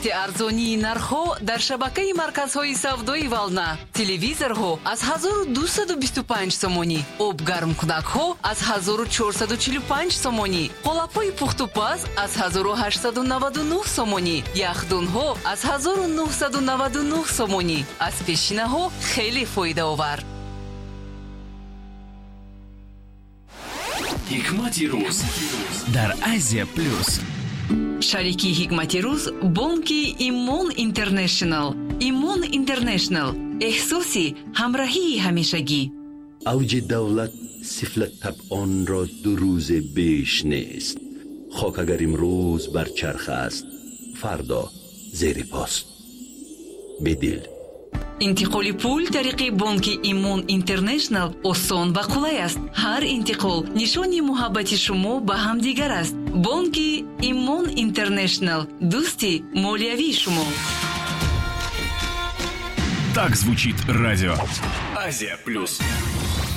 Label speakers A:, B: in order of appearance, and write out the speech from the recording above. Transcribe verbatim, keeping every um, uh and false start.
A: вақти арзонии нархҳо дар шабакаи марказҳои савдои Вална. Телевизорҳо аз ҳазору дусаду бисту панҷ сомонӣ, обгармкунакҳо аз ҳазору чорсаду чилу панҷ сомонӣ, қолапҳои пухтупаз аз ҳазору ҳаштсаду наваду нӯҳ сомонӣ, яхдунҳо аз ҳазору нуҳсаду наваду нӯҳ сомонӣ. Аз пешинаҳо хеле фоидаовар.
B: ҳикмати рӯз дар Азия плюс.
A: шарики ҳикмати рӯз бонки Имон Интернешнл. Имон Интернешнл, эҳсоси ҳамроҳии ҳамешагӣ.
C: اوج دولت سفلت طبعان را دو روز بیش نیست. خاک اگر امروز بر چرخ است، فردا زیر پاست. بدل
A: интиқоли пул тариқи бонки Имон Интернешнл осон ва қулай аст. ҳар интиқол нишони муҳаббати шумо ба ҳамдигар аст. бонки Имон Интернешнл, дӯсти молиявии шумо.
B: Так звучит радио Азия плюс.